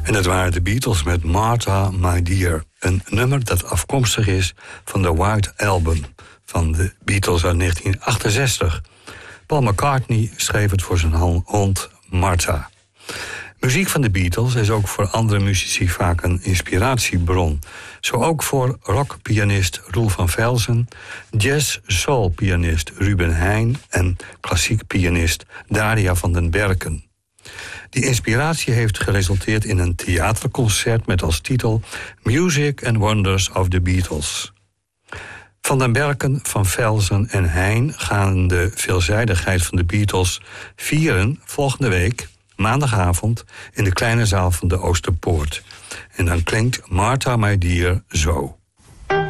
En dat waren de Beatles met Martha, My Dear. Een nummer dat afkomstig is van de White Album van de Beatles uit 1968. Paul McCartney schreef het voor zijn hond Martha. Muziek van de Beatles is ook voor andere muzici vaak een inspiratiebron. Zo ook voor rockpianist Roel van Velzen, jazz-soul-pianist Ruben Heijn en klassiek pianist Daria van den Berken. Die inspiratie heeft geresulteerd in een theaterconcert met als titel Music and Wonders of the Beatles. Van den Berken, Van Velzen en Heijn gaan de veelzijdigheid van de Beatles vieren volgende week, maandagavond, in de kleine zaal van de Oosterpoort. En dan klinkt Martha, My Dear zo.